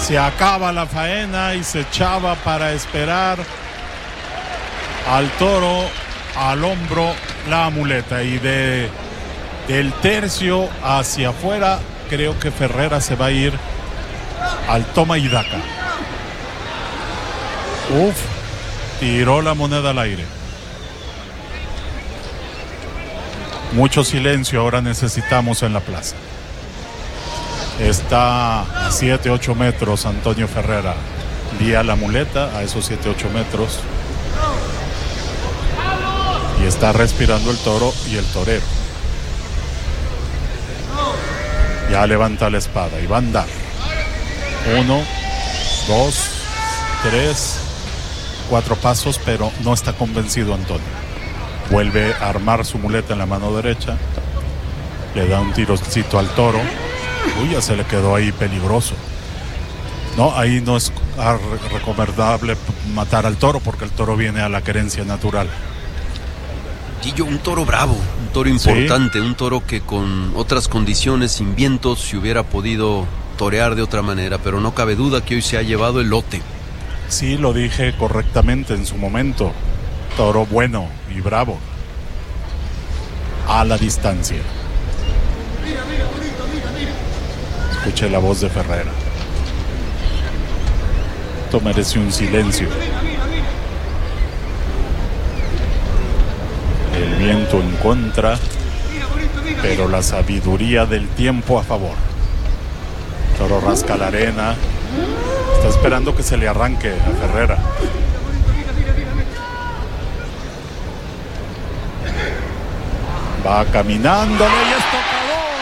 Se acaba la faena y se echaba para esperar al toro al hombro la muleta. Y del tercio hacia afuera, creo que Ferrera se va a ir al toma y daca. Tiró la moneda al aire. Mucho silencio ahora necesitamos en la plaza. Está a 7-8 metros Antonio Ferrera. Lía la muleta a esos 7-8 metros. Y está respirando el toro y el torero. Ya levanta la espada y va a andar. 1, 2, 3, 4 pasos, pero no está convencido Antonio. Vuelve a armar su muleta en la mano derecha. Le da un tirocito al toro. Ya se le quedó ahí peligroso. No, ahí no es recomendable matar al toro porque el toro viene a la querencia natural. Gillo, un toro bravo, un toro importante, ¿sí? Un toro que con otras condiciones, sin vientos, se hubiera podido torear de otra manera, pero no cabe duda que hoy se ha llevado el lote. Sí, lo dije correctamente en su momento. Toro bueno y bravo. A la distancia. Escuche la voz de Ferrera. Esto merece un silencio. El viento en contra, pero la sabiduría del tiempo a favor. Toro rasca la arena. Está esperando que se le arranque a Ferrera. Va caminándole y es tocadón.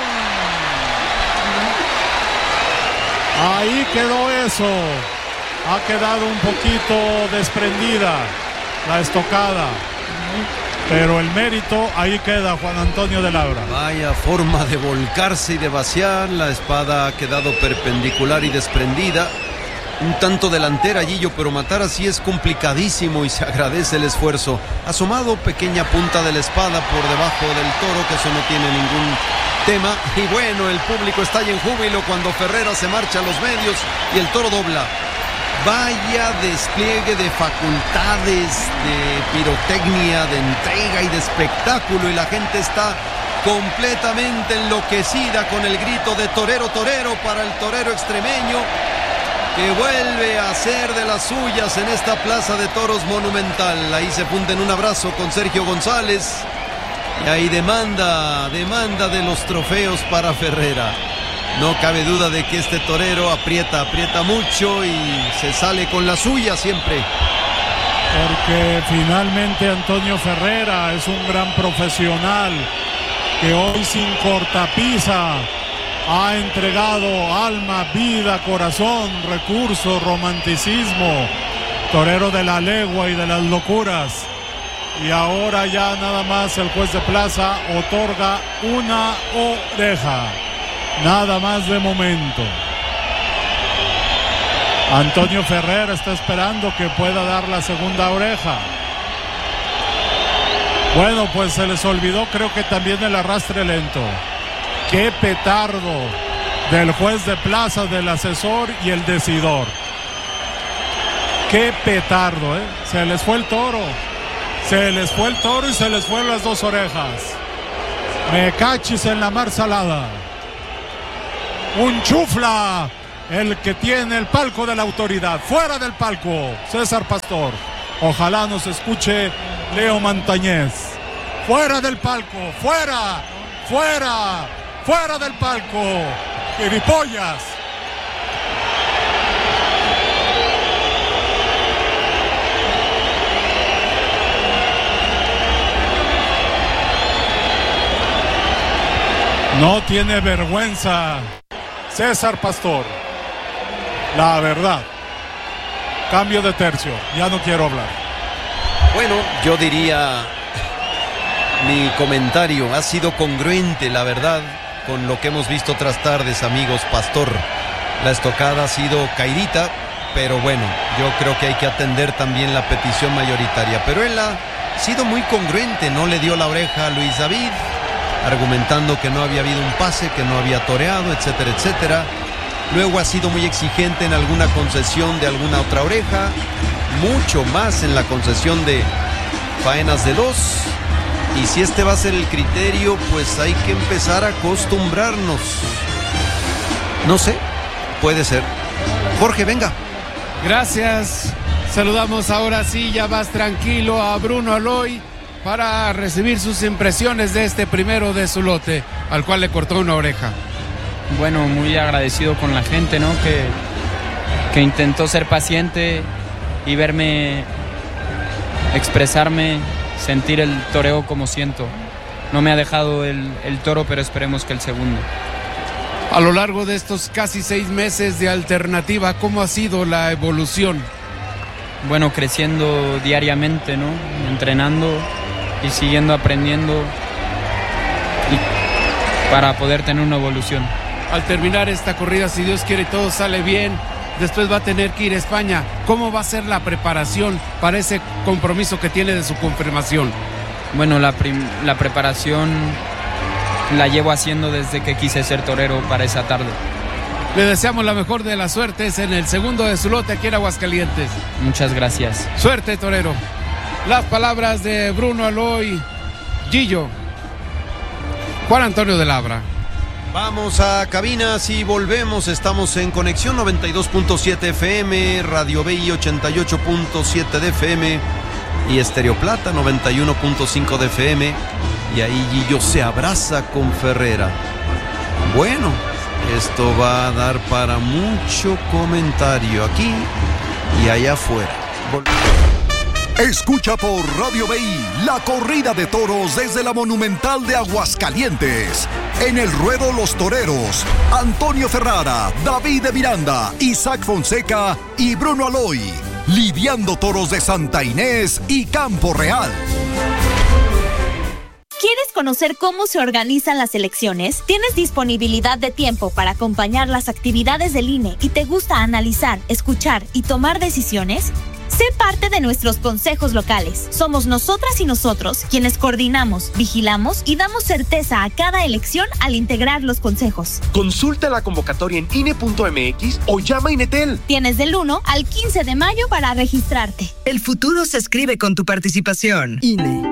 Ahí quedó eso. Ha quedado un poquito desprendida la estocada. Pero el mérito ahí queda, Juan Antonio de Labra. Vaya forma de volcarse y de vaciar. La espada ha quedado perpendicular y desprendida. Un tanto delantera, Gillo, pero matar así es complicadísimo y se agradece el esfuerzo. Asomado pequeña punta de la espada por debajo del toro, que eso no tiene ningún tema. Y bueno, el público está ahí en júbilo cuando Ferrera se marcha a los medios y el toro dobla. Vaya despliegue de facultades, de pirotecnia, de entrega y de espectáculo, y la gente está completamente enloquecida con el grito de torero, torero para el torero extremeño, que vuelve a hacer de las suyas en esta plaza de toros monumental. Ahí se funde en un abrazo con Sergio González y ahí demanda de los trofeos para Ferrera. No cabe duda de que este torero aprieta mucho y se sale con la suya siempre. Porque finalmente Antonio Ferrera es un gran profesional que hoy sin cortapisa ha entregado alma, vida, corazón, recursos, romanticismo. Torero de la legua y de las locuras. Y ahora ya nada más el juez de plaza otorga una oreja. Nada más de momento. Antonio Ferrera está esperando que pueda dar la segunda oreja. Bueno, pues se les olvidó, creo que también el arrastre lento. Qué petardo del juez de plaza, del asesor y el decidor. Qué petardo, ¿eh? Se les fue el toro. Se les fue el toro y se les fueron las dos orejas. Me cachis en la mar salada. Un chufla, el que tiene el palco de la autoridad. Fuera del palco, César Pastor. Ojalá nos escuche Leo Montañez. Fuera del palco, fuera, fuera, fuera del palco. ¡Gilipollas! No tiene vergüenza César Pastor. La verdad. Cambio de tercio. Ya no quiero hablar. Bueno, yo diría, mi comentario ha sido congruente, la verdad, con lo que hemos visto otras tardes, amigos Pastor. La estocada ha sido cairita, pero bueno, yo creo que hay que atender también la petición mayoritaria. Pero él ha sido muy congruente, no le dio la oreja a Luis David, argumentando que no había habido un pase, que no había toreado, etcétera, etcétera. Luego ha sido muy exigente en alguna concesión de alguna otra oreja, mucho más en la concesión de faenas de 2. Y si este va a ser el criterio, pues hay que empezar a acostumbrarnos. No sé, puede ser. Jorge, venga. Gracias. Saludamos ahora sí, ya más tranquilo, a Bruno Aloy para recibir sus impresiones de este primero de su lote, al cual le cortó una oreja. Bueno, muy agradecido con la gente, ¿no? Que intentó ser paciente y verme expresarme, sentir el toreo como siento. No me ha dejado el toro, pero esperemos que el segundo. A lo largo de estos casi 6 meses de alternativa, ¿cómo ha sido la evolución? Bueno, creciendo diariamente, ¿no? Entrenando y siguiendo aprendiendo y para poder tener una evolución. Al terminar esta corrida, si Dios quiere y todo sale bien, después va a tener que ir a España. ¿Cómo va a ser la preparación para ese compromiso que tiene de su confirmación? Bueno, la preparación la llevo haciendo desde que quise ser torero para esa tarde. Le deseamos la mejor de las suertes en el segundo de su lote aquí en Aguascalientes. Muchas gracias. Suerte, torero. Las palabras de Bruno Aloy, Gillo, Juan Antonio de Labra. Vamos a cabinas y volvemos. Estamos en conexión 92.7 FM, Radio BI 88.7 de FM y Estéreo Plata 91.5 de FM. Y ahí Gillo se abraza con Ferrera. Bueno, esto va a dar para mucho comentario aquí y allá afuera. Escucha por Radio BI la corrida de toros desde la Monumental de Aguascalientes. En el ruedo Los Toreros, Antonio Ferrara, David de Miranda, Isaac Fonseca y Bruno Aloy. Lidiando toros de Santa Inés y Campo Real. ¿Quieres conocer cómo se organizan las elecciones? ¿Tienes disponibilidad de tiempo para acompañar las actividades del INE y te gusta analizar, escuchar y tomar decisiones? Sé parte de nuestros consejos locales. Somos nosotras y nosotros quienes coordinamos, vigilamos y damos certeza a cada elección al integrar los consejos. Consulta la convocatoria en INE.mx o llama a Inetel. Tienes del 1 al 15 de mayo para registrarte. El futuro se escribe con tu participación. INE.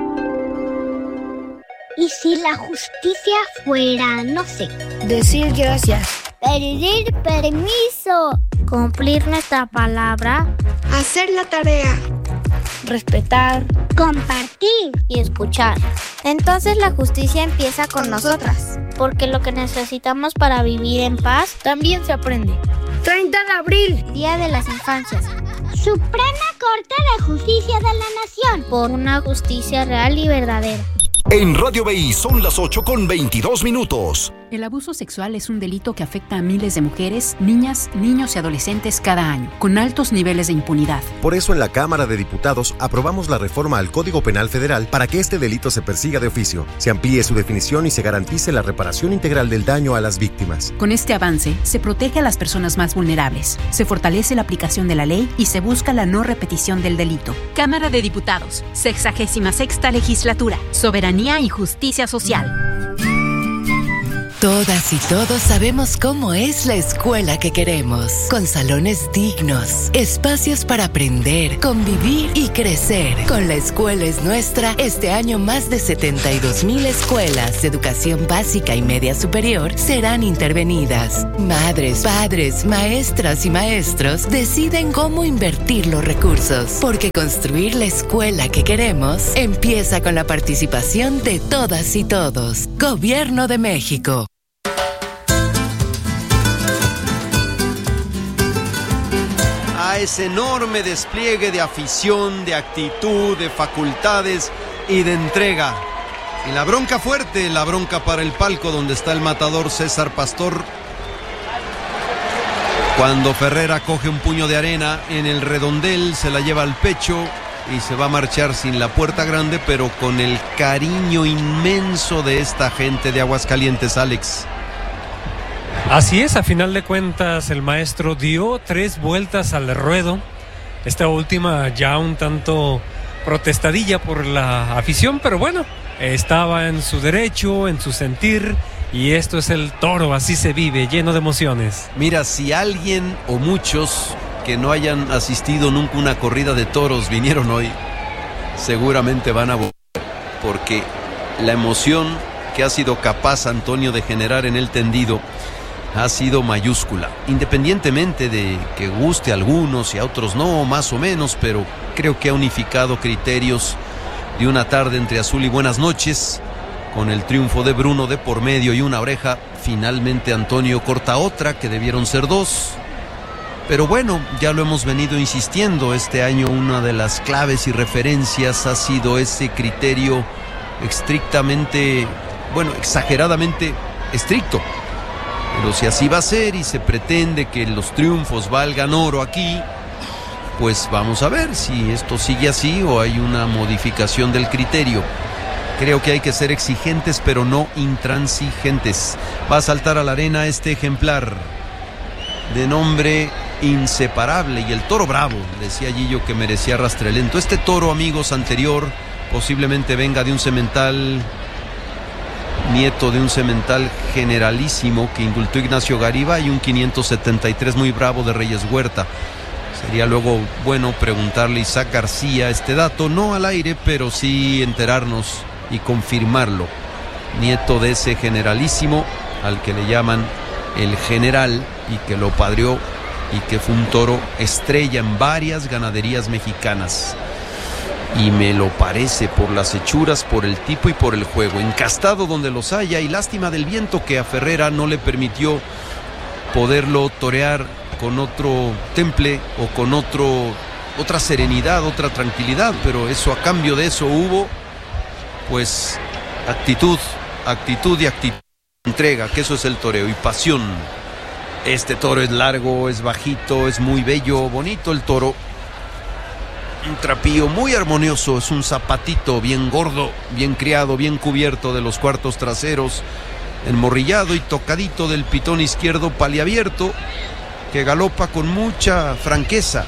¿Y si la justicia fuera, no sé, decir gracias, pedir permiso, cumplir nuestra palabra, hacer la tarea, respetar, compartir y escuchar? Entonces la justicia empieza con nosotras, porque lo que necesitamos para vivir en paz también se aprende. 30 de abril, Día de las Infancias. Suprema Corte de Justicia de la Nación, por una justicia real y verdadera. En Radio BI son las 8:22. El abuso sexual es un delito que afecta a miles de mujeres, niñas, niños y adolescentes cada año, con altos niveles de impunidad. Por eso en la Cámara de Diputados aprobamos la reforma al Código Penal Federal para que este delito se persiga de oficio, se amplíe su definición y se garantice la reparación integral del daño a las víctimas. Con este avance, se protege a las personas más vulnerables, se fortalece la aplicación de la ley y se busca la no repetición del delito. Cámara de Diputados, 66ª Legislatura, Soberanía y Justicia Social. Todas y todos sabemos cómo es la escuela que queremos, con salones dignos, espacios para aprender, convivir y crecer. Con La Escuela es Nuestra, este año más de 72,000 escuelas de educación básica y media superior serán intervenidas. Madres, padres, maestras y maestros deciden cómo invertir los recursos, porque construir la escuela que queremos empieza con la participación de todas y todos. Gobierno de México. A ese enorme despliegue de afición, de actitud, de facultades y de entrega. Y la bronca fuerte, la bronca para el palco donde está el matador César Pastor. Cuando Ferrera coge un puño de arena en el redondel, se la lleva al pecho y se va a marchar sin la puerta grande, pero con el cariño inmenso de esta gente de Aguascalientes, Alex. Así es, a final de cuentas el maestro dio 3 vueltas al ruedo, esta última ya un tanto protestadilla por la afición, pero bueno, estaba en su derecho, en su sentir, y esto es el toro, así se vive, lleno de emociones. Mira, si alguien o muchos que no hayan asistido nunca a una corrida de toros vinieron hoy, seguramente van a volver, porque la emoción que ha sido capaz Antonio de generar en el tendido ha sido mayúscula, independientemente de que guste a algunos y a otros no, más o menos, pero creo que ha unificado criterios de una tarde entre azul y buenas noches, con el triunfo de Bruno de por medio y una oreja. Finalmente Antonio corta otra, que debieron ser dos, pero bueno, ya lo hemos venido insistiendo, este año una de las claves y referencias ha sido ese criterio estrictamente, bueno, exageradamente estricto. Pero si así va a ser y se pretende que los triunfos valgan oro aquí, pues vamos a ver si esto sigue así o hay una modificación del criterio. Creo que hay que ser exigentes, pero no intransigentes. Va a saltar a la arena este ejemplar de nombre Inseparable, y el toro bravo, decía Gillo que merecía rastrelento. Este toro, amigos, anterior, posiblemente venga de un semental, nieto de un semental generalísimo que indultó Ignacio Gariba, y un 573 muy bravo de Reyes Huerta. Sería luego bueno preguntarle a Isaac García este dato, no al aire, pero sí enterarnos y confirmarlo. Nieto de ese generalísimo al que le llaman el general, y que lo padrió y que fue un toro estrella en varias ganaderías mexicanas. Y me lo parece por las hechuras, por el tipo y por el juego. Encastado donde los haya, y lástima del viento que a Ferrera no le permitió torear con otro temple o con otra serenidad, otra tranquilidad. Pero eso, a cambio de eso hubo pues actitud y actitud, entrega, que eso es el toreo, y pasión. Este toro es largo, es bajito, es muy bello, bonito el toro. Un trapío muy armonioso, es un zapatito bien gordo, bien criado, bien cubierto de los cuartos traseros, enmorrillado y tocadito del pitón izquierdo paliabierto, que galopa con mucha franqueza.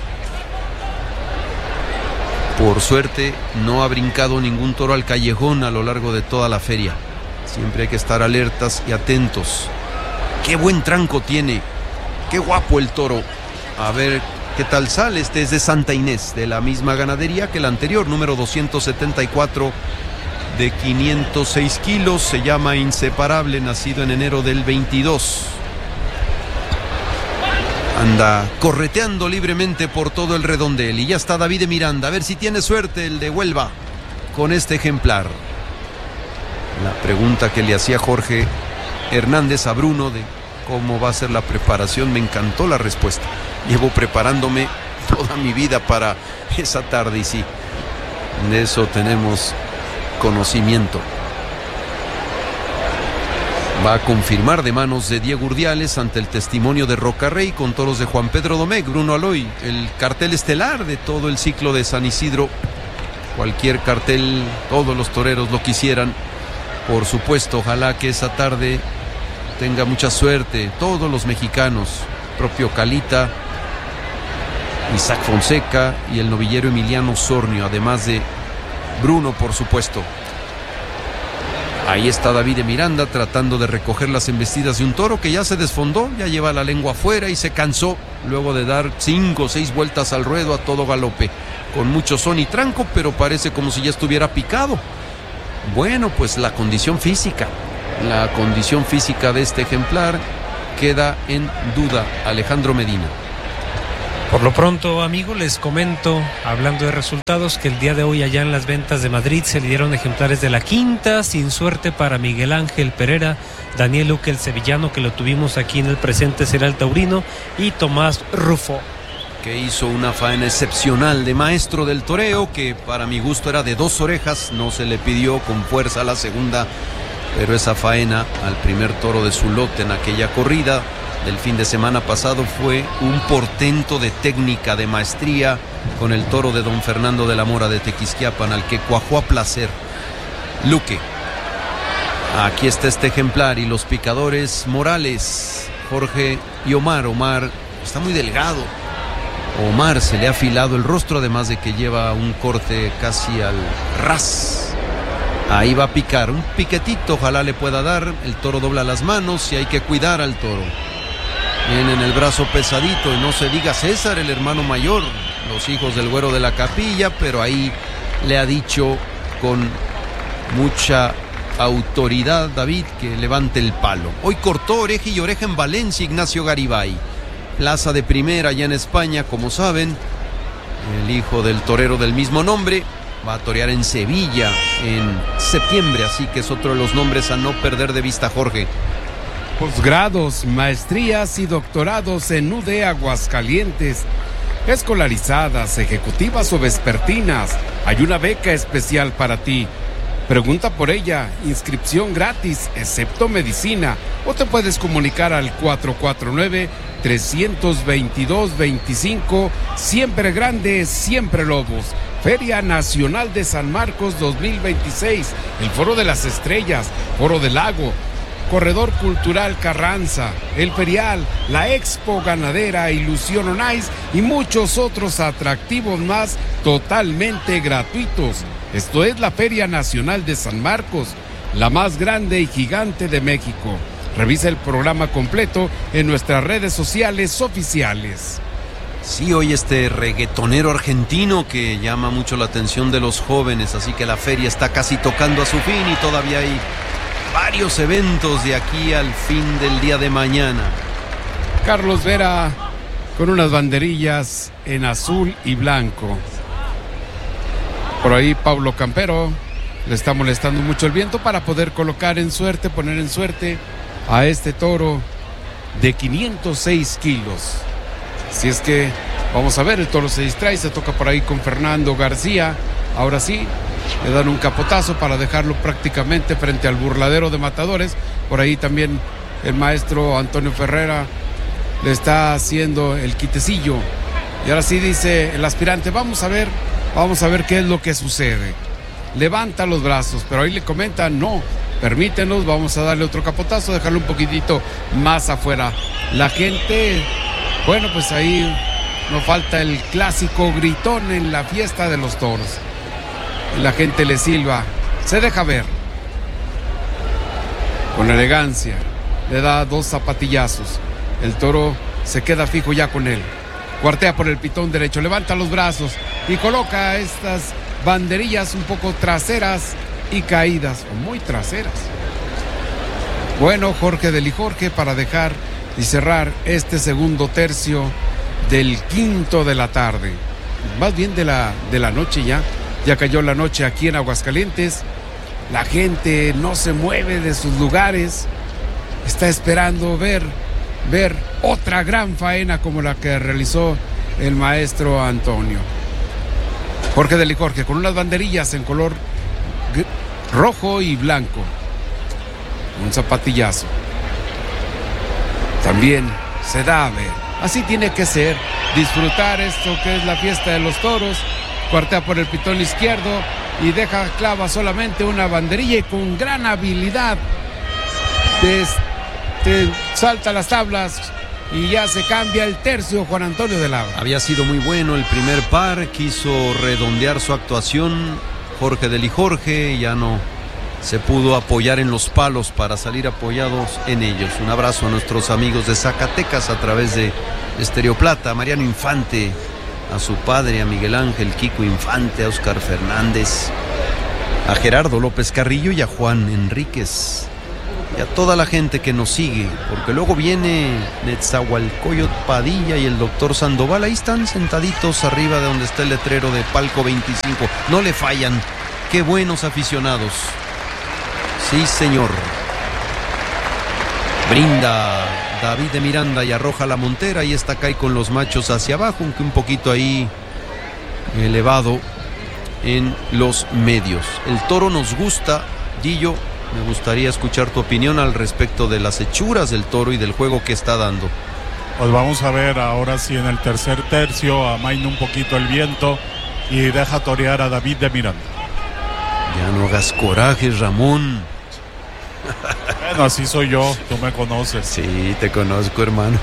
Por suerte no ha brincado ningún toro al callejón a lo largo de toda la feria. Siempre hay que estar alertas y atentos. Qué buen tranco tiene, qué guapo el toro. A ver qué tal sale. Este es de Santa Inés, de la misma ganadería que el anterior, número 274, de 506 kilos. Se llama Inseparable, nacido en enero del 22. Anda correteando libremente por todo el redondel, y ya está David de Miranda, a ver si tiene suerte el de Huelva con este ejemplar. La pregunta que le hacía Jorge Hernández a Bruno de cómo va a ser la preparación, me encantó la respuesta. Llevo preparándome toda mi vida para esa tarde, y sí, de eso tenemos conocimiento. Va a confirmar de manos de Diego Urdiales ante el testimonio de Rocarrey, con toros de Juan Pedro Domecq, Bruno Aloy, el cartel estelar de todo el ciclo de San Isidro. Cualquier cartel, todos los toreros lo quisieran. Por supuesto, ojalá que esa tarde tenga mucha suerte todos los mexicanos, propio Calita, Isaac Fonseca y el novillero Emiliano Sornio, además de Bruno, por supuesto. Ahí está David de Miranda tratando de recoger las embestidas de un toro que ya se desfondó, ya lleva la lengua afuera y se cansó luego de dar 5 o 6 vueltas al ruedo a todo galope, con mucho son y tranco, pero parece como si ya estuviera picado. Bueno, pues la condición física de este ejemplar queda en duda. Alejandro Medina. Por lo pronto, amigos, les comento, hablando de resultados, que el día de hoy allá en las ventas de Madrid se le dieron ejemplares de la quinta, sin suerte para Miguel Ángel Pereira, Daniel Luque el sevillano, que lo tuvimos aquí en el presente, será el taurino, y Tomás Rufo, que hizo una faena excepcional de maestro del toreo, que para mi gusto era de 2 orejas, no se le pidió con fuerza a la segunda, pero esa faena al primer toro de su lote en aquella corrida del fin de semana pasado fue un portento de técnica, de maestría, con el toro de don Fernando de la Mora de Tequisquiapan, al que cuajó a placer Luque. Aquí está este ejemplar, y los picadores Morales, Jorge y Omar. Omar está muy delgado, Omar se le ha afilado el rostro, además de que lleva un corte casi al ras. Ahí va a picar, un piquetito, ojalá le pueda dar. El toro dobla las manos y hay que cuidar al toro. Viene en el brazo pesadito y no se diga César, el hermano mayor, los hijos del Güero de la Capilla, pero ahí le ha dicho con mucha autoridad David que levante el palo. Hoy cortó oreja y oreja en Valencia Ignacio Garibay. Plaza de primera allá en España, como saben. El hijo del torero del mismo nombre va a torear en Sevilla en septiembre, así que es otro de los nombres a no perder de vista, Jorge. Posgrados, maestrías y doctorados en UD Aguascalientes. Escolarizadas, ejecutivas o vespertinas. Hay una beca especial para ti. Pregunta por ella, inscripción gratis, excepto medicina. O te puedes comunicar al 449-322-25. Siempre grandes, siempre lobos. Feria Nacional de San Marcos 2026. El Foro de las Estrellas, Foro del Lago, Corredor Cultural Carranza, el Ferial, la Expo Ganadera, Ilusión on Ice y muchos otros atractivos más totalmente gratuitos. Esto es la Feria Nacional de San Marcos, la más grande y gigante de México. Revisa el programa completo en nuestras redes sociales oficiales. Sí, hoy este reggaetonero argentino que llama mucho la atención de los jóvenes, así que la feria está casi tocando a su fin y todavía hay varios eventos de aquí al fin del día de mañana. Carlos Vera con unas banderillas en azul y blanco. Por ahí Pablo Campero le está molestando mucho el viento para poder colocar en suerte, poner en suerte a este toro de 506 kilos. Si es que, vamos a ver, el toro se distrae, se toca por ahí con Fernando García. Ahora sí, le dan un capotazo para dejarlo prácticamente frente al burladero de matadores. Por ahí también el maestro Antonio Ferrera le está haciendo el quitecillo. Y ahora sí dice el aspirante, vamos a ver qué es lo que sucede. Levanta los brazos, pero ahí le comentan, no, permítenos, vamos a darle otro capotazo, dejarlo un poquitito más afuera. La gente, bueno, pues ahí no falta el clásico gritón en la fiesta de los toros. La gente le silba, se deja ver. Con elegancia, le da 2 zapatillazos. El toro se queda fijo ya con él. Cuartea por el pitón derecho, levanta los brazos y coloca estas banderillas un poco traseras y caídas, o muy traseras. Bueno, Jorge de Lijorge, para dejar y cerrar este segundo tercio del quinto de la tarde. Más bien de la noche ya. Ya cayó la noche aquí en Aguascalientes. La gente no se mueve de sus lugares. Está esperando ver otra gran faena como la que realizó el maestro Antonio. Jorge de Lijorge con unas banderillas en color rojo y blanco. Un zapatillazo. También se da a ver. Así tiene que ser. Disfrutar esto que es la fiesta de los toros. Cuartea por el pitón izquierdo y clava solamente una banderilla y con gran habilidad salta las tablas y ya se cambia el tercio Juan Antonio de Labra. Había sido muy bueno el primer par, quiso redondear su actuación Jorge de Lijorge, ya no se pudo apoyar en los palos para salir apoyados en ellos. Un abrazo a nuestros amigos de Zacatecas a través de Estéreo Plata, a Mariano Infante, a su padre, a Miguel Ángel Kiko Infante, a Oscar Fernández, a Gerardo López Carrillo y a Juan Enríquez, y a toda la gente que nos sigue, porque luego viene Netzahualcóyotl Padilla y el doctor Sandoval, ahí están sentaditos arriba de donde está el letrero de Palco 25, no le fallan, qué buenos aficionados, sí señor. Brinda David de Miranda y arroja la montera y esta cae con los machos hacia abajo, aunque un poquito ahí elevado en los medios. El toro nos gusta, Gillo, me gustaría escuchar tu opinión al respecto de las hechuras del toro y del juego que está dando. Pues vamos a ver ahora sí en el tercer tercio, amaina un poquito el viento y deja torear a David de Miranda. Ya no hagas corajes, Ramón. Bueno, así soy yo, tú me conoces. Sí, te conozco, hermano.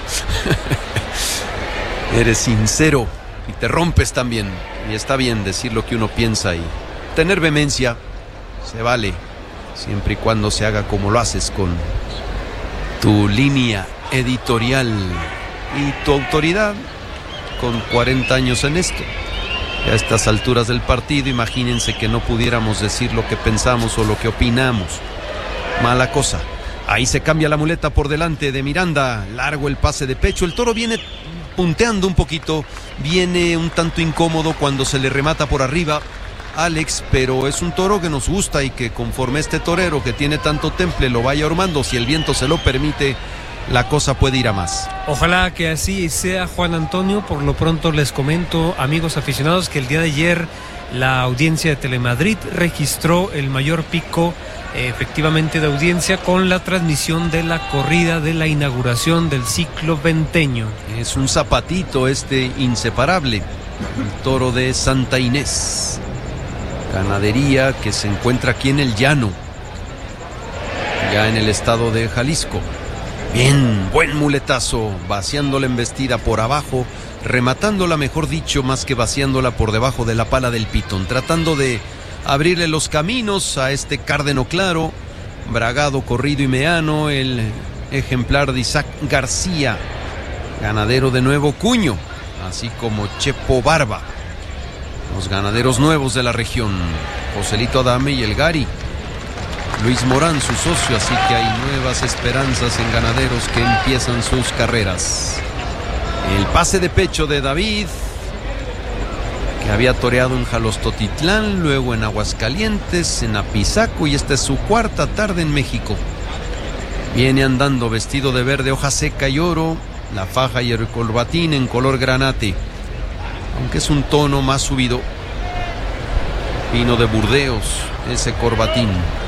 Eres sincero y te rompes también. Y está bien decir lo que uno piensa y tener vehemencia se vale, siempre y cuando se haga como lo haces, con tu línea editorial y tu autoridad, con 40 años en esto. Y a estas alturas del partido, imagínense que no pudiéramos decir lo que pensamos o lo que opinamos. Mala cosa. Ahí se cambia la muleta por delante de Miranda. Largo el pase de pecho. El toro viene punteando un poquito. Viene un tanto incómodo cuando se le remata por arriba, Alex, pero es un toro que nos gusta y que conforme este torero que tiene tanto temple lo vaya armando, si el viento se lo permite, la cosa puede ir a más. Ojalá que así sea, Juan Antonio. Por lo pronto les comento, amigos aficionados, que el día de ayer la audiencia de Telemadrid registró el mayor pico efectivamente de audiencia con la transmisión de la corrida de la inauguración del ciclo venteño. Es un zapatito inseparable, el toro de Santa Inés, ganadería que se encuentra aquí en el llano, ya en el estado de Jalisco. Bien, buen muletazo, vaciando la embestida por abajo, rematándola, mejor dicho, más que vaciándola por debajo de la pala del pitón, tratando de abrirle los caminos a este cárdeno claro, bragado, corrido y meano, el ejemplar de Isaac García, ganadero de Nuevo Cuño, así como Chepo Barba, los ganaderos nuevos de la región, Joselito Adame y el Gari. Luis Morán, su socio, así que hay nuevas esperanzas en ganaderos que empiezan sus carreras. El pase de pecho de David, que había toreado en Jalostotitlán, luego en Aguascalientes, en Apizaco, y esta es su cuarta tarde en México. Viene andando vestido de verde, hoja seca y oro, la faja y el corbatín en color granate, aunque es un tono más subido. Vino de Burdeos, ese corbatín.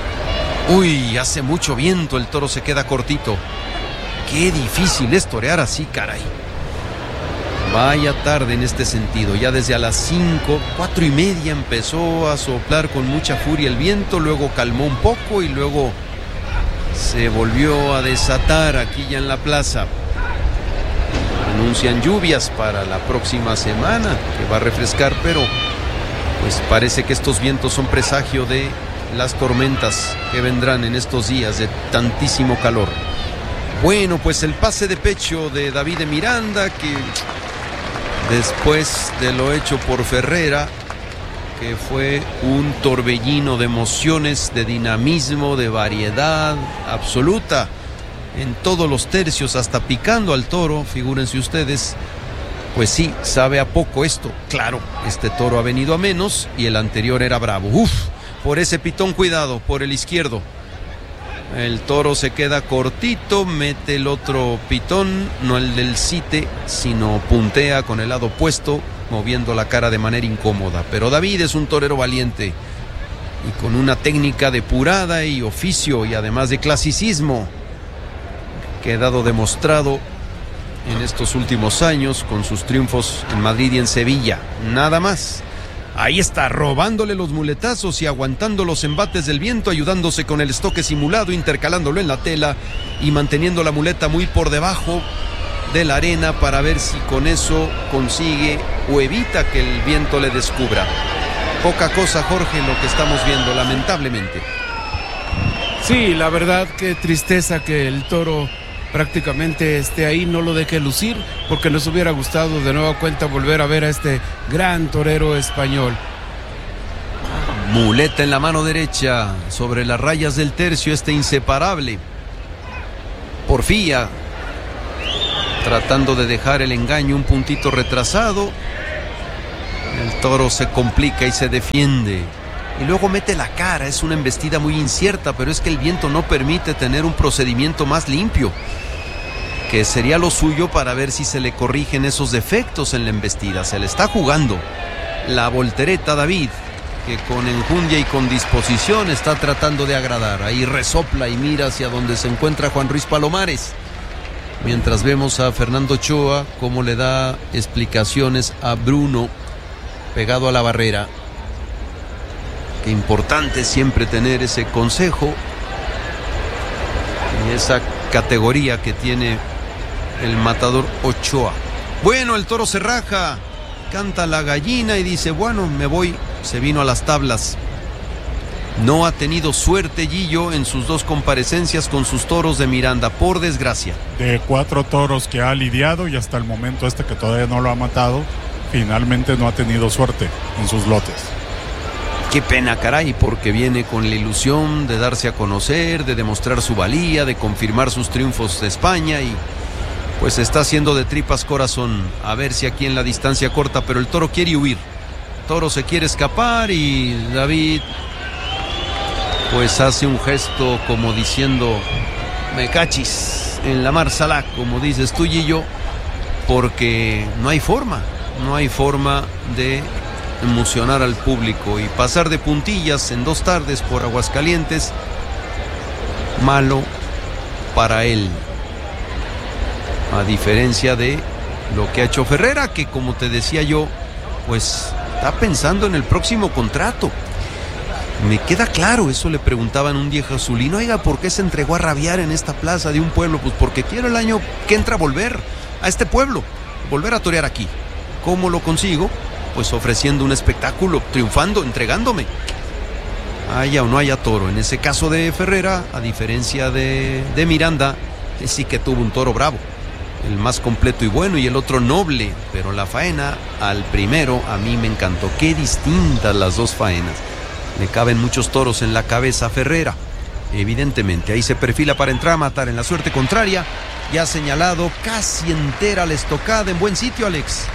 Uy, hace mucho viento, el toro se queda cortito. Qué difícil es torear así, caray. Vaya tarde en este sentido, ya desde a las 4:30 empezó a soplar con mucha furia el viento, luego calmó un poco y luego se volvió a desatar aquí ya en la plaza. Anuncian lluvias para la próxima semana, que va a refrescar, pero pues parece que estos vientos son presagio de las tormentas que vendrán en estos días de tantísimo calor. Bueno, pues el pase de pecho de David de Miranda, que después de lo hecho por Ferrera, que fue un torbellino de emociones, de dinamismo, de variedad absoluta en todos los tercios, hasta picando al toro, figúrense ustedes. Pues sí, sabe a poco esto. Claro, este toro ha venido a menos y el anterior era bravo. Uf, por ese pitón, cuidado, por el izquierdo. El toro se queda cortito, mete el otro pitón, no el del cite, sino puntea con el lado opuesto, moviendo la cara de manera incómoda. Pero David es un torero valiente y con una técnica depurada y oficio, y además de clasicismo, quedado demostrado en estos últimos años con sus triunfos en Madrid y en Sevilla. Nada más. Ahí está, robándole los muletazos y aguantando los embates del viento, ayudándose con el estoque simulado, intercalándolo en la tela y manteniendo la muleta muy por debajo de la arena para ver si con eso consigue o evita que el viento le descubra. Poca cosa, Jorge, lo que estamos viendo, lamentablemente. Sí, la verdad, qué tristeza que el toro prácticamente esté ahí, no lo deje lucir, porque nos hubiera gustado de nueva cuenta volver a ver a este gran torero español. Muleta en la mano derecha, sobre las rayas del tercio, este inseparable. Porfía, tratando de dejar el engaño un puntito retrasado. El toro se complica y se defiende. Y luego mete la cara, es una embestida muy incierta, pero es que el viento no permite tener un procedimiento más limpio, que sería lo suyo para ver si se le corrigen esos defectos en la embestida. Se le está jugando la voltereta a David, que con enjundia y con disposición está tratando de agradar. Ahí resopla y mira hacia donde se encuentra Juan Ruiz Palomares, mientras vemos a Fernando Ochoa cómo le da explicaciones a Bruno pegado a la barrera. Qué importante siempre tener ese consejo y esa categoría que tiene el matador Ochoa. Bueno, el toro se raja, canta la gallina y dice, bueno, me voy. Se vino a las tablas. No ha tenido suerte Gillo en sus 2 comparecencias con sus toros de Miranda, por desgracia. De 4 toros que ha lidiado y hasta el momento que todavía no lo ha matado, finalmente no ha tenido suerte en sus lotes. Qué pena, caray, porque viene con la ilusión de darse a conocer, de demostrar su valía, de confirmar sus triunfos de España y pues está haciendo de tripas corazón, a ver si aquí en la distancia corta, pero el toro quiere huir. El toro se quiere escapar y David pues hace un gesto como diciendo me cachis en la marsala, como dices tú y yo, porque no hay forma de emocionar al público y pasar de puntillas en 2 tardes por Aguascalientes, malo para él, a diferencia de lo que ha hecho Ferrera, que como te decía yo, pues está pensando en el próximo contrato. Me queda claro, eso le preguntaban un viejo azulino, oiga, ¿por qué se entregó a rabiar en esta plaza de un pueblo? Pues porque quiero el año que entra volver a este pueblo, volver a torear aquí. ¿Cómo lo consigo? Pues ofreciendo un espectáculo, triunfando, entregándome. Haya o no haya toro. En ese caso de Ferrera, a diferencia de Miranda, sí que tuvo un toro bravo. El más completo y bueno y el otro noble. Pero la faena al primero a mí me encantó. Qué distintas las 2 faenas. Le caben muchos toros en la cabeza a Ferrera. Evidentemente, ahí se perfila para entrar a matar en la suerte contraria. Ya ha señalado casi entera la estocada en buen sitio, Alex.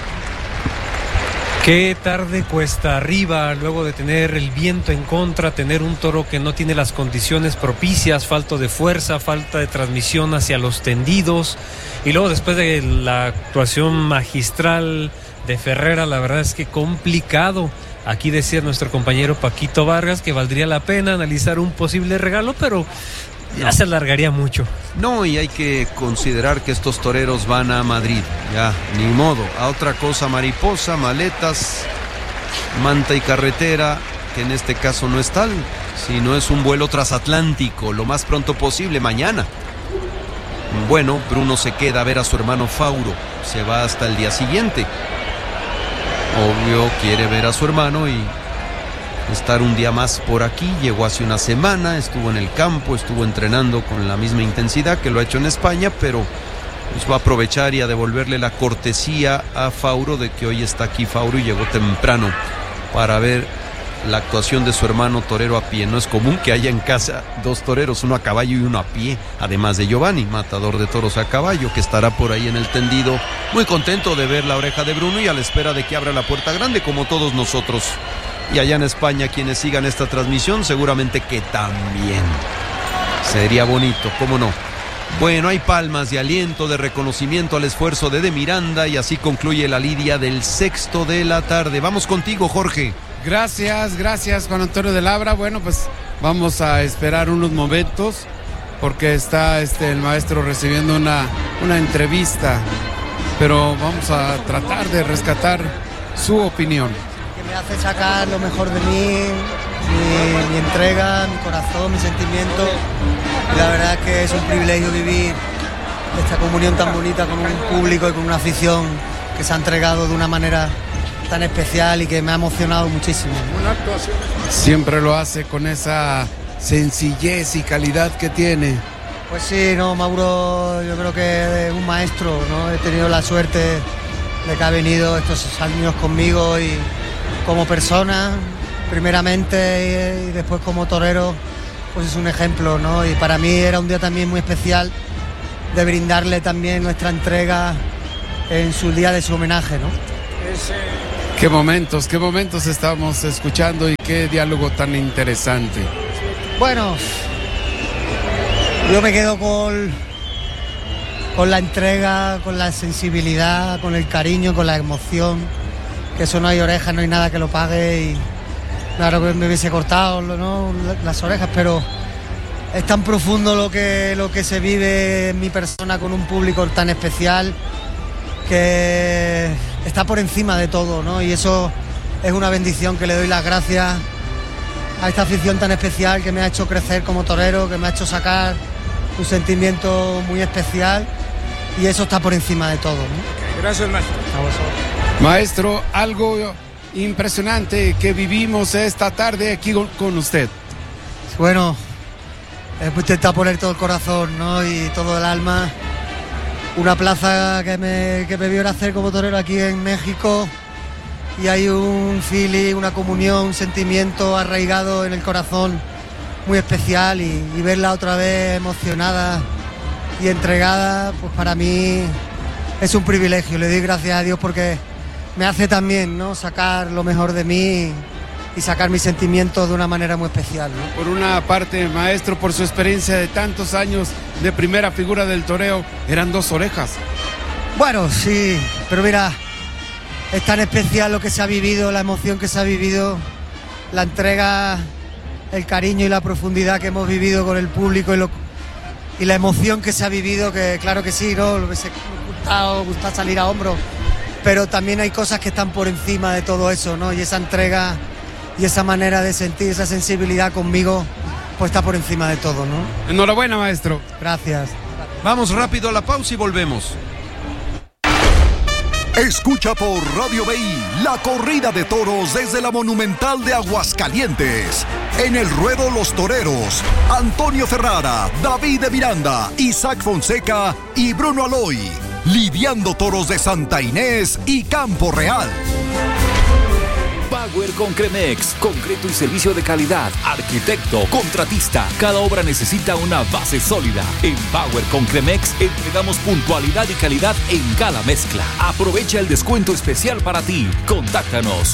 Qué tarde cuesta arriba, luego de tener el viento en contra, tener un toro que no tiene las condiciones propicias, falta de fuerza, falta de transmisión hacia los tendidos, y luego después de la actuación magistral de Ferrera, la verdad es que complicado. Aquí decía nuestro compañero Paquito Vargas que valdría la pena analizar un posible regalo, pero ya se alargaría mucho. No, y hay que considerar que estos toreros van a Madrid. Ya, ni modo. A otra cosa, mariposa, maletas, manta y carretera, que en este caso no es tal, sino es un vuelo transatlántico, lo más pronto posible, mañana. Bueno, Bruno se queda a ver a su hermano Fauro. Se va hasta el día siguiente. Obvio, quiere ver a su hermano y estar un día más por aquí. Llegó hace una semana, estuvo en el campo, estuvo entrenando con la misma intensidad que lo ha hecho en España, pero pues va a aprovechar y a devolverle la cortesía a Fauro de que hoy está aquí Fauro y llegó temprano para ver la actuación de su hermano torero a pie. No es común que haya en casa 2 toreros, uno a caballo y uno a pie, además de Giovanni, matador de toros a caballo, que estará por ahí en el tendido, muy contento de ver la oreja de Bruno y a la espera de que abra la puerta grande, como todos nosotros. Y allá en España, quienes sigan esta transmisión, seguramente que también. Sería bonito, ¿cómo no? Bueno, hay palmas de aliento, de reconocimiento al esfuerzo de Miranda, y así concluye la lidia del 6º de la tarde. Vamos contigo, Jorge. Gracias Juan Antonio de Labra. Bueno, pues vamos a esperar unos momentos porque está el maestro recibiendo una entrevista, pero vamos a tratar de rescatar su opinión. Que me hace sacar lo mejor de mí, mi entrega, mi corazón, mi sentimiento. Y la verdad es que es un privilegio vivir esta comunión tan bonita con un público y con una afición que se ha entregado de una manera tan especial y que me ha emocionado muchísimo. Una actuación. Siempre lo hace con esa sencillez y calidad que tiene. Pues sí, no, Mauro, yo creo que es un maestro, ¿no? He tenido la suerte de que ha venido estos años conmigo y como persona, primeramente, y después como torero, pues es un ejemplo, ¿no? Y para mí era un día también muy especial de brindarle también nuestra entrega en su día de su homenaje, ¿no? Qué momentos estamos escuchando y qué diálogo tan interesante. Bueno, yo me quedo con la entrega, con la sensibilidad, con el cariño, con la emoción, que eso no hay orejas, no hay nada que lo pague, y claro que me hubiese cortado, ¿no?, las orejas, pero es tan profundo lo que se vive en mi persona con un público tan especial que está por encima de todo, ¿no? Y eso es una bendición, que le doy las gracias a esta afición tan especial que me ha hecho crecer como torero, que me ha hecho sacar un sentimiento muy especial, y eso está por encima de todo, ¿no? Gracias, maestro. Maestro, algo impresionante que vivimos esta tarde aquí con usted. Bueno, he intentado poner todo el corazón, ¿no? Y todo el alma. Una plaza que me vio nacer como torero aquí en México, y hay un feeling, una comunión, un sentimiento arraigado en el corazón muy especial, y verla otra vez emocionada y entregada, pues para mí es un privilegio. Le doy gracias a Dios porque me hace también, ¿no?, sacar lo mejor de mí y sacar mis sentimientos de una manera muy especial, ¿no? Por una parte, maestro, por su experiencia de tantos años de primera figura del toreo, eran 2 orejas. Bueno, sí, pero mira, es tan especial lo que se ha vivido, la emoción que se ha vivido, la entrega, el cariño y la profundidad que hemos vivido con el público y la emoción que se ha vivido, que claro que sí, ¿no? Me gusta salir a hombros, pero también hay cosas que están por encima de todo eso, ¿no? Y esa entrega y esa manera de sentir, esa sensibilidad conmigo, pues está por encima de todo, ¿no? Enhorabuena, maestro. Gracias. Vamos rápido a la pausa y volvemos. Escucha por Radio BI la corrida de toros desde la Monumental de Aguascalientes. En el ruedo Los Toreros, Antonio Ferrara, David de Miranda, Isaac Fonseca y Bruno Aloy. Lidiando toros de Santa Inés y Campo Real. Power Concremex, concreto y servicio de calidad, arquitecto, contratista. Cada obra necesita una base sólida. En Power Concremex entregamos puntualidad y calidad en cada mezcla. Aprovecha el descuento especial para ti. Contáctanos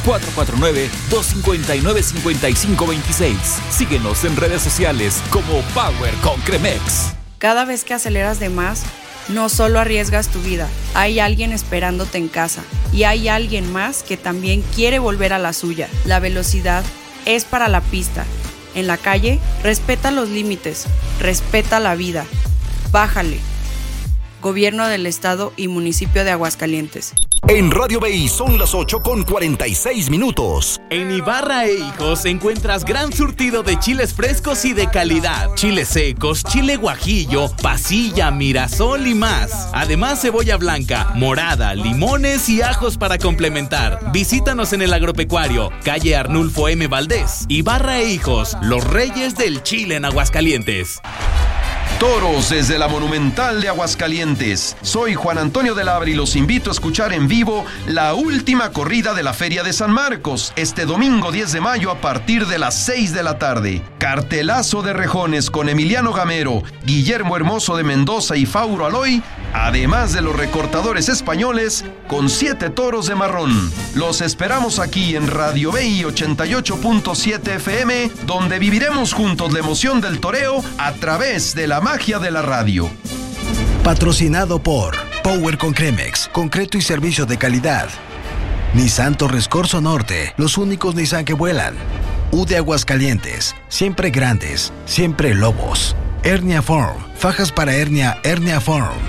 449-259-5526. Síguenos en redes sociales como Power Concremex. Cada vez que aceleras de más, no solo arriesgas tu vida, hay alguien esperándote en casa y hay alguien más que también quiere volver a la suya. La velocidad es para la pista. En la calle, respeta los límites, respeta la vida. Bájale. Gobierno del Estado y Municipio de Aguascalientes. En Radio BI son las 8:46. En Ibarra e Hijos encuentras gran surtido de chiles frescos y de calidad. Chiles secos, chile guajillo, pasilla, mirasol y más. Además, cebolla blanca, morada, limones y ajos para complementar. Visítanos en el Agropecuario, calle Arnulfo M. Valdés. Ibarra e Hijos, los reyes del chile en Aguascalientes. Toros desde la Monumental de Aguascalientes. Soy Juan Antonio de Labra y los invito a escuchar en vivo la última corrida de la Feria de San Marcos, este domingo 10 de mayo a partir de las 6 de la tarde. Cartelazo de rejones con Emiliano Gamero, Guillermo Hermoso de Mendoza y Fauro Aloy, además de los recortadores españoles con 7 toros de marrón. Los esperamos aquí en Radio BI 88.7 FM, donde viviremos juntos la emoción del toreo a través de la magia de la radio. Patrocinado por Power Concremex, concreto y servicio de calidad. Nissan Torres Corso Norte, los únicos Nissan que vuelan. UD Aguascalientes, siempre grandes, siempre lobos. Hernia Form, fajas para hernia, Hernia Form.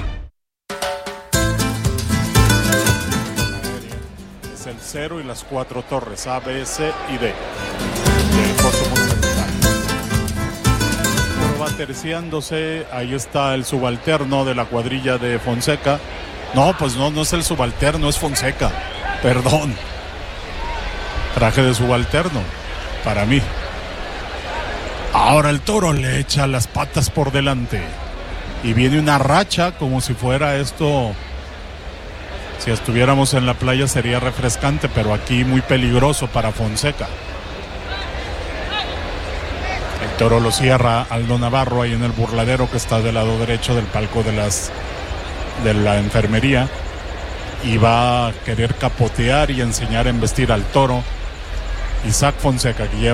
Es el 0 y las 4 torres, A, B, C y D. Va terciándose, ahí está el subalterno de la cuadrilla de Fonseca. No, pues no es el subalterno, es Fonseca. Perdón. Traje de subalterno, para mí. Ahora el toro le echa las patas por delante. Y viene una racha como si fuera esto. Si estuviéramos en la playa sería refrescante, pero aquí muy peligroso para Fonseca. El toro lo cierra Aldo Navarro ahí en el burladero que está del lado derecho del palco de la enfermería, y va a querer capotear y enseñar a embestir al toro Isaac Fonseca, que lleva